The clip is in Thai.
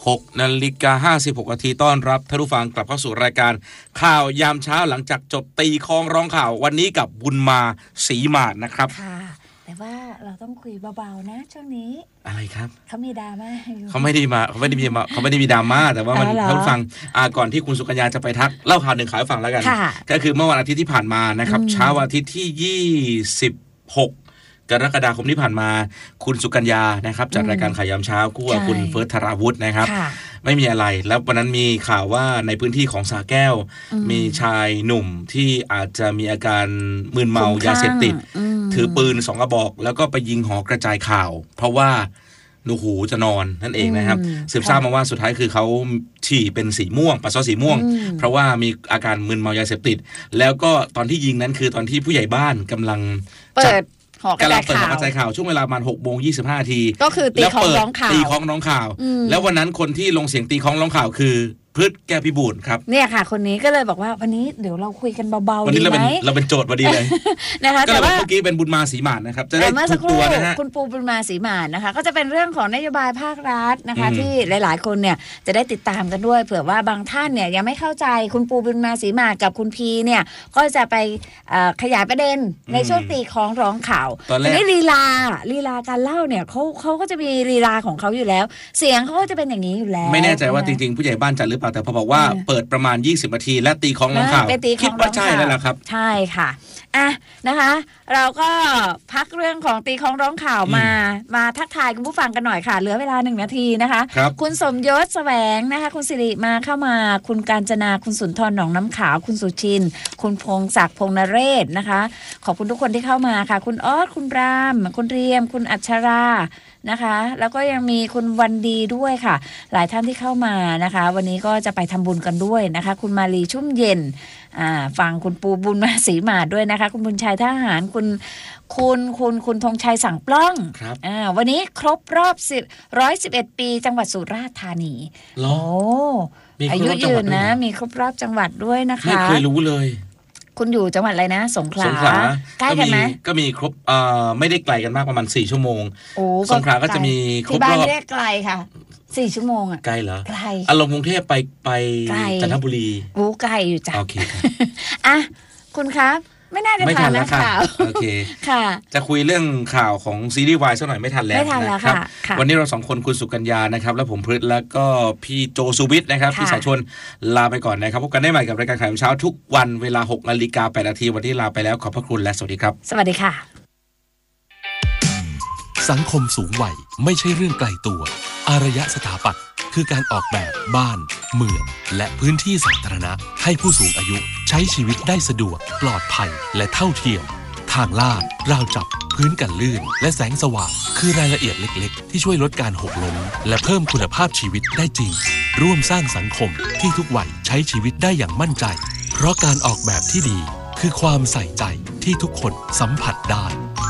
6:56 นาทีต้อนรับท่านผู้ฟังกลับเข้าสู่รายการข่าวยามเช้าหลังจากจบตีคล้องร้องข่าววันนี้กับบุญมาศรีมาศนะครับค่ะแต่ว่าเราต้องคุยเบาๆนะช่วงนี้อะไรครับเขามีดราม่าเขาไม่ได้มีดราม่าแต่ว่ามันท่านผู้ฟังก่อนที่คุณสุกัญญาจะไปทักเล่าข่าวหนึ่งข่าวให้ฟังแล้วกันก็คือเมื่อวันอาทิตย์ที่ผ่านมานะครับเช้าวันอาทิตย์ที่26กรกฎาคมที่ผ่านมาคุณสุกัญญานะครับจัดรายการข่าวยามเช้าคู่กับคุณเฟิร์สธราวุฒินะครับไม่มีอะไรแล้ววันนั้นมีข่าวว่าในพื้นที่ของสระแก้วมีชายหนุ่มที่อาจจะมีอาการมึนเมายาเสพติดถือปืน2 กระบอกแล้วก็ไปยิงหอกระจายข่าวเพราะว่าหนูหูจะนอนนั่นเองนะครับสืบทราบมาว่าสุดท้ายคือเขาฉี่เป็นสีม่วงปัสสาวะสีม่วงเพราะว่ามีอาการมึนเมายาเสพติดแล้วก็ตอนที่ยิงนั้นคือตอนที่ผู้ใหญ่บ้านกำลังกำลังเปิดหอกระจายข่าวช่วงเวลาประมาณ 6:25 นาทีก็คือตีคล้องร้องข่าวแล้ววันนั้นคนที่ลงเสียงตีคล้องร้องข่าวคือพฤษแก้วพิบูลครับเนี่ยค่ะคนนี้ก็เลยบอกว่าวันนี้เดี๋ยวเราคุยกันเบาๆวันนี้เราเป็นโจทย์พอดีเลยนะคะแต่ว่าเมื่อกี้เป็นบุญมาศรีมาศนะครับจะได้ทุกตัวนะฮะคุณปูบุญมาศรีมาศนะคะก็จะเป็นเรื่องของนโยบายภาครัฐนะคะที่หลายๆคนเนี่ยจะได้ติดตามกันด้วยเผื่อว่าบางท่านเนี่ยยังไม่เข้าใจคุณปูบุญมาศรีมาศกับคุณพีเนี่ยก็จะไปขยายประเด็นในช่วงตีคล้องร้องข่าวทีนี้ลีลาการเล่าเนี่ยเขาก็จะมีลีลาของเขาอยู่แล้วเสียงเขาก็จะเป็นอย่างนี้อยู่แล้วไม่แน่ใจว่าจริงๆผู้ใหญ่บ้านจัดหรือเปล่าแต่พอบอกว่าเปิดประมาณ20 นาทีและตีคล้องร้องข่าวคิดว่าใช่แล้วล่ะครับใช่ค่ะนะคะเราก็พักเรื่องของตีคล้องร้องข่าวมาทักทายคุณผู้ฟังกันหน่อยค่ะเหลือเวลา1 นาทีนะคะคุณสมยศแสวงนะคะคุณสิริมาเข้ามาคุณกาญจนาคุณสุนทรหนองน้ำขาวคุณสุชินคุณพงศักดิ์พงษ์นเรศนะคะขอบคุณทุกคนที่เข้ามาค่ะคุณออสคุณรามคุณเรียมคุณอัชรานะคะแล้วก็ยังมีคุณวันดีด้วยค่ะหลายท่านที่เข้ามานะคะวันนี้ก็จะไปทำบุญกันด้วยนะคะคุณมาลีชุ่มเย็นฟังคุณปูบุญมาศรีมาศด้วยนะคะคุณบุญชัยทหารคุณธงชัยสั่งปล้องวันนี้ครบรอบ111 ปีจังหวัดสุราษฎร์ธานีโอ้อายุยืนนะมีครบรอบจังหวัดด้วยนะคะไม่เคยรู้เลยคุณอยู่จังหวัดอะไรนะสงขลาใกล้กันไหมก็มีครบไม่ได้ไกลกันมากประมาณ4 ชั่วโมงสงขลาก็จะมีครบรอบที่บ้านเรียกไกลค่ะ4 ชั่วโมงไกลเหรอไกลลงกรุงเทพไปจันทบุรีไกลอยู่จ้ะโอเคคุณครับไม่น่าจะทันนะข่าวโอเคค่ะจะคุยเรื่องข่าวของซีรีส์วายสักหน่อยไม่ทันแล้วนะครับวันนี้เรา2 คนคุณสุกัญญานะครับและผมพฤษแล้วก็พี่โจสุวิทย์นะครับพี่สายชนลาไปก่อนนะครับพบกันได้ใหม่กับรายการข่าวเช้าทุกวันเวลา 6:08 นาทีวันนี้ลาไปแล้วขอบพระคุณและสวัสดีครับสวัสดีค่ะสังคมสูงวัยไม่ใช่เรื่องไกลตัวอารยสถาปัตย์คือการออกแบบบ้านเมืองและพื้นที่สาธารณะให้ผู้สูงอายุใช้ชีวิตได้สะดวกปลอดภัยและเท่าเทียมทางลาดราวจับพื้นกันลื่นและแสงสว่างคือรายละเอียดเล็กๆที่ช่วยลดการหกล้มและเพิ่มคุณภาพชีวิตได้จริงร่วมสร้างสังคมที่ทุกวัยใช้ชีวิตได้อย่างมั่นใจเพราะการออกแบบที่ดีคือความใส่ใจที่ทุกคนสัมผัสได้